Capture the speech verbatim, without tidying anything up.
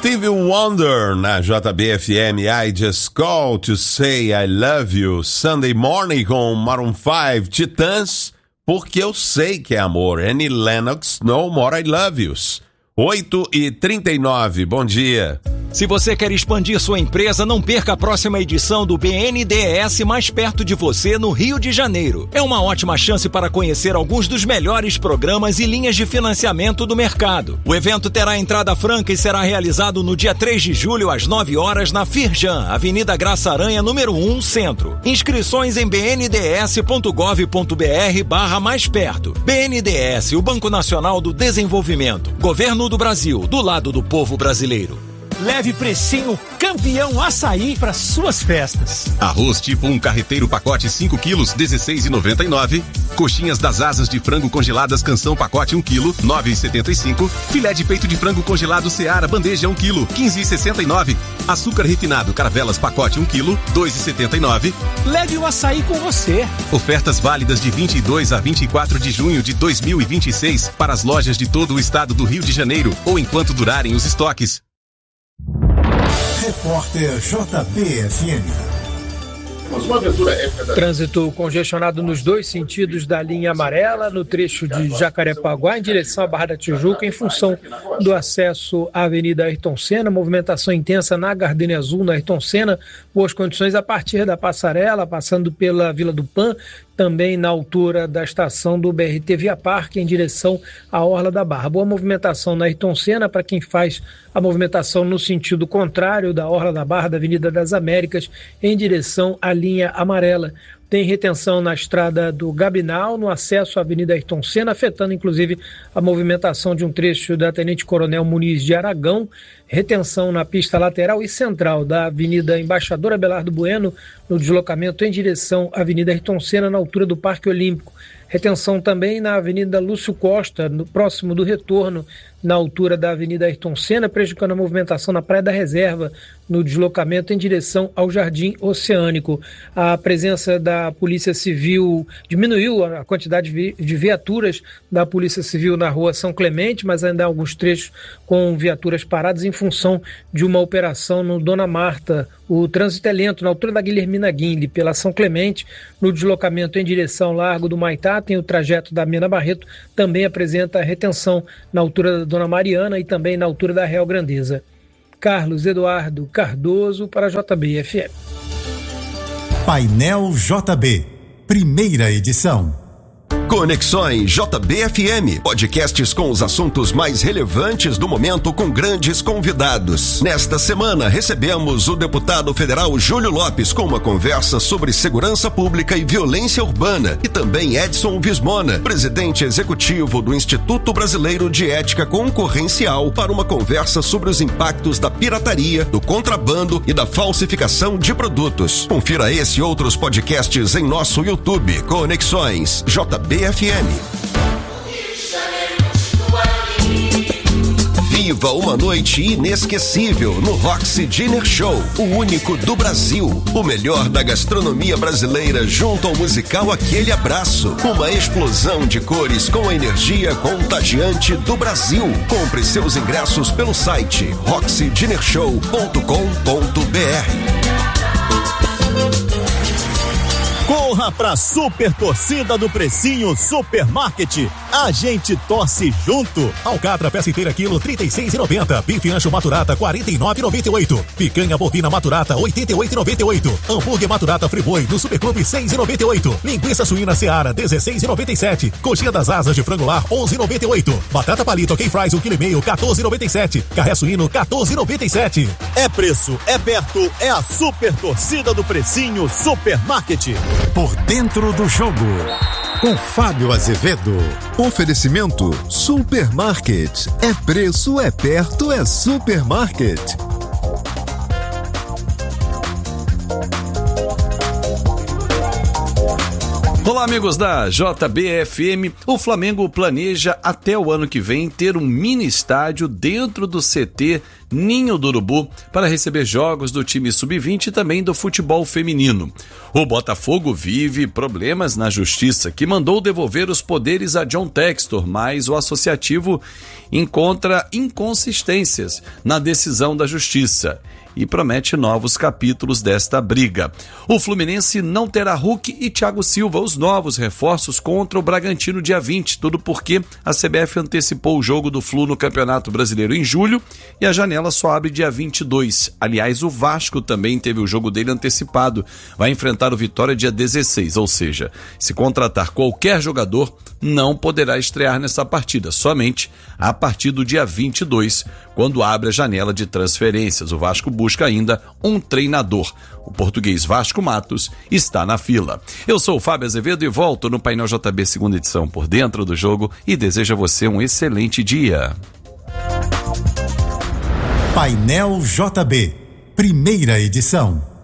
Stevie Wonder na J B F M. I Just Call to Say I Love You. Sunday Morning com Maroon five, Titãs, Porque Eu Sei Que É Amor. Annie Lennox, No More I Love Yous. oito e trinta e nove, bom dia. Se você quer expandir sua empresa, não perca a próxima edição do B N D E S mais perto de você, no Rio de Janeiro. É uma ótima chance para conhecer alguns dos melhores programas e linhas de financiamento do mercado. O evento terá entrada franca e será realizado no dia três de julho, às nove horas, na Firjan, Avenida Graça Aranha, número um, Centro. Inscrições em bnds.gov.br barra mais perto. B N D E S, o Banco Nacional do Desenvolvimento. Governo do Brasil, do lado do povo brasileiro. Leve precinho campeão açaí para suas festas. Arroz tipo um carreteiro pacote cinco quilos, dezesseis reais e noventa e nove centavos. Coxinhas das asas de frango congeladas canção pacote um quilo, nove reais e setenta e cinco centavos. Filé de peito de frango congelado Seara bandeja um quilo, quinze reais e sessenta e nove centavos. Açúcar refinado Caravelas pacote um quilo, dois reais e setenta e nove centavos. Leve o açaí com você. Ofertas válidas de vinte e dois a vinte e quatro de junho de dois mil e vinte e seis para as lojas de todo o estado do Rio de Janeiro ou enquanto durarem os estoques. Repórter J B F M. Trânsito congestionado nos dois sentidos da linha amarela, no trecho de Jacarepaguá, em direção à Barra da Tijuca, em função do acesso à Avenida Ayrton Senna. Movimentação intensa na Gardenia Azul, na Ayrton Senna. Boas condições a partir da passarela, passando pela Vila do Pan, também na altura da estação do B R T Via Parque, em direção à Orla da Barra. Boa movimentação na Ayrton Senna para quem faz a movimentação no sentido contrário da Orla da Barra, da Avenida das Américas, em direção à linha amarela. Tem retenção na estrada do Gabinal, no acesso à Avenida Ayrton Senna, afetando inclusive a movimentação de um trecho da Tenente Coronel Muniz de Aragão. Retenção na pista lateral e central da Avenida Embaixador Abelardo Bueno, no deslocamento em direção à Avenida Ayrton Senna, na altura do Parque Olímpico. Retenção também na Avenida Lúcio Costa, no próximo do retorno, na altura da Avenida Ayrton Senna, prejudicando a movimentação na Praia da Reserva, no deslocamento em direção ao Jardim Oceânico. A presença da Polícia Civil diminuiu a quantidade de viaturas da Polícia Civil na rua São Clemente, mas ainda há alguns trechos com viaturas paradas em função de uma operação no Dona Marta. O trânsito é lento na altura da Guilhermina Guinle, pela São Clemente, no deslocamento em direção ao Largo do Maitá, tem o trajeto da Mena Barreto, também apresenta retenção na altura da Dona Mariana e também na altura da Real Grandeza. Carlos Eduardo Cardoso para J B F M. Painel J B, primeira edição. Conexões J B F M, podcasts com os assuntos mais relevantes do momento com grandes convidados. Nesta semana recebemos o deputado federal Júlio Lopes com uma conversa sobre segurança pública e violência urbana, e também Edson Vismona, presidente executivo do Instituto Brasileiro de Ética Concorrencial, para uma conversa sobre os impactos da pirataria, do contrabando e da falsificação de produtos. Confira esse e outros podcasts em nosso YouTube, Conexões J B F M. Viva uma noite inesquecível no Roxy Dinner Show, o único do Brasil. O melhor da gastronomia brasileira junto ao musical Aquele Abraço. Uma explosão de cores com a energia contagiante do Brasil. Compre seus ingressos pelo site roxy dinner show ponto com ponto b r. Corra pra super torcida do Precinho Supermarket. A gente torce junto. Alcatra peça inteira quilo trinta e seis reais e noventa centavos. Bife ancho maturata quarenta e nove reais e noventa e oito centavos. Picanha bovina maturata oitenta e oito reais e noventa e oito centavos. Hambúrguer maturata Friboi no Superclube seis reais e noventa e oito centavos. Linguiça suína Seara dezesseis reais e noventa e sete centavos. Coxinha das asas de frango lar onze reais e noventa e oito centavos. Batata palito K-Fries um quilo e meio quatorze reais e noventa e sete centavos. Carré suíno quatorze reais e noventa e sete centavos. É preço, é perto, é a super torcida do Precinho Supermarket. Por dentro do jogo, com Fábio Azevedo. Oferecimento Supermarket. É preço, é perto, é Supermarket. Olá, amigos da J B F M. O Flamengo planeja até o ano que vem ter um mini estádio dentro do C T Ninho do Urubu para receber jogos do time sub vinte e também do futebol feminino. O Botafogo vive problemas na justiça, que mandou devolver os poderes a John Textor, mas o associativo encontra inconsistências na decisão da justiça e promete novos capítulos desta briga. O Fluminense não terá Hulk e Thiago Silva, os novos reforços contra o Bragantino dia vinte, tudo porque a C B F antecipou o jogo do Flu no Campeonato Brasileiro em julho e a janela só abre dia vinte e dois. Aliás, o Vasco também teve o jogo dele antecipado. Vai enfrentar o Vitória dia dezesseis, ou seja, se contratar qualquer jogador, não poderá estrear nessa partida, somente a partir do dia vinte e dois, quando abre a janela de transferências. O Vasco busca ainda um treinador. O português Vasco Matos está na fila. Eu sou o Fábio Azevedo e volto no Painel J B segunda edição por dentro do jogo e desejo a você um excelente dia. Painel J B, primeira edição.